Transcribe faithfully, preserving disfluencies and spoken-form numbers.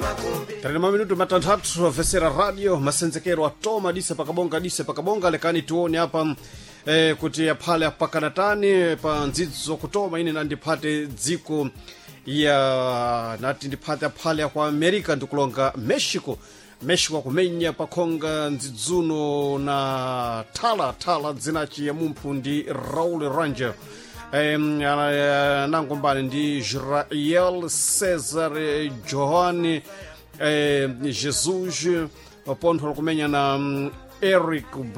Tena minuto matatu Vesera Radio masenzekero atoma dise pakabonga dise pakabonga lekani tuone hapa eh, kuti pale pakanatani pa nzidzo kutoma ine nandipate dziko ya nati ndipate pale kwa America ndikulonga Mexico Mexico kumenya pakonga nzidzuno na tala tala dzinachi ya mumphu ndi Raul Ranger Um, nango mbali ndi Israel Cesar Johanny eh, Jesus pontho kumenya na um, Eric